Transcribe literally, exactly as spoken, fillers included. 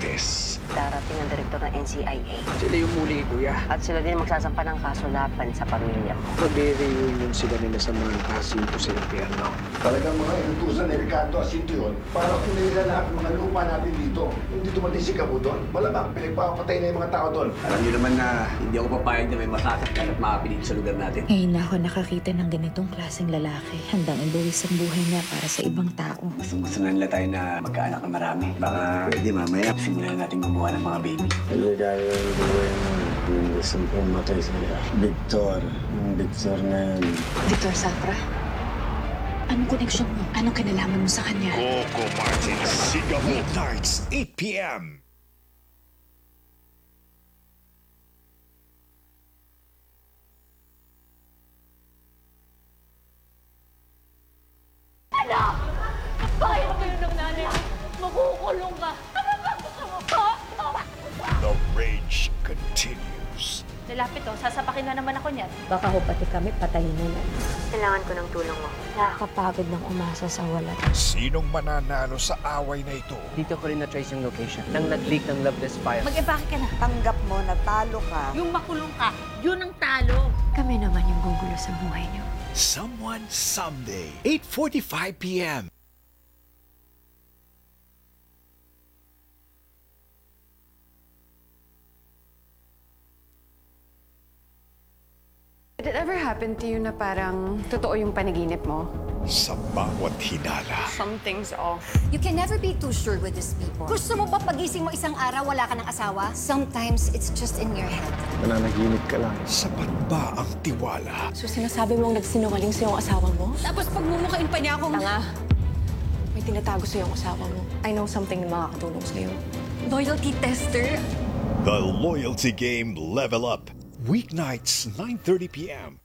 Martes. Darating ang direktor ng N C I A. Sila yung muli, kuya. At sila din magsasampa ng kaso laban sa pamilya mo. Magre-reunion sila nila sa mga kasinto sa impyerno. Talagang mga inutusan ni Ricardo Jacinto yun para kunin nila lahat ng mga lupa natin dito. Hindi dumating si Cabo doon. Malamang pinagpapatay na yung mga tao doon. Alam niyo naman na hindi ako papayag na may masasaktan at makapilit sa lugar natin. Ngayon na ako nakakita ng ganitong klaseng lalaki. Handang ibuwis ang buhay niya para sa ibang tao. Gusto na nila tayo na magkaanak na marami. Baka pwede mamaya simulan natin gumawa ng mga baby. Ligaya ang buhay mo. Yung isang pumatay sila. Victor. Yung Victor na yan. Victor Safra? Anong koneksyon mo? Anong kinalaman mo sa kanya? Coco Martes. Sigaw Weeknights, eight p m Anak! Bakit mo yun ng nanay mo? Makukulong ka! Ano ba gusto mo po? The rage continues. Lalapit oh, sasapakin na naman ako niyan. Baka ho pati kami patayin na yan. Kailangan ko ng tulong mo. Nakakapagod ng umasa sa wala. Sinong mananalo sa away na ito? Dito ko rin na-trace yung location nang nag-leak ng Loveless file. Mag-ebake ka na. Tanggap mo na talo ka. Yung makulong ka, yun ang talo. Kami naman yung gugulo sa buhay niyo. Someone Someday, eight forty-five p m Did it ever happen to you na parang totoo yung panaginip mo? Sa bawat hinala. Something's off. You can never be too sure with these people. Gusto mo ba pagising mo isang araw wala ka ng asawa? Sometimes it's just in your head. Nananaginip ka lang. Sapat ba ang tiwala? So sinasabi mong nagsinungaling sa iyong asawa mo? Tapos pagmumukain pa niya akong... Tanga. May tinatago sa iyong asawa mo. I know something na makakatulong sa iyo. Loyalty tester. The Loyalty Game Level Up. Weeknights, nine thirty p m